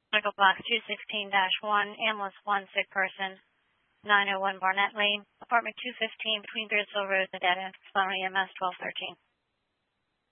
Medical Box 216-1, ambulance 1, sick person, 901 Barnett Lane, apartment 215 between Beardsville Road and Dead End, Sloan EMS 1213.